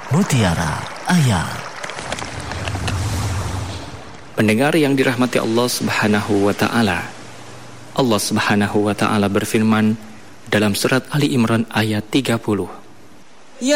Mutiara Ayat. Pendengar yang dirahmati Allah Subhanahu wa taala. Allah Subhanahu wa taala berfirman dalam surat Ali Imran ayat 30.